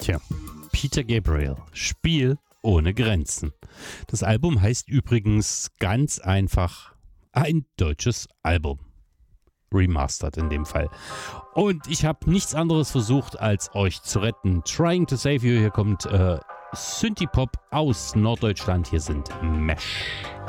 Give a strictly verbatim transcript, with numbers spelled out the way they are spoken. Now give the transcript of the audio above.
Tja, Peter Gabriel, Spiel ohne Grenzen. Das Album heißt übrigens ganz einfach ein deutsches Album. Remastered in dem Fall. Und ich habe nichts anderes versucht, als euch zu retten. Trying to Save You. Hier kommt äh, Synthie-Pop aus Norddeutschland. Hier sind Mesh.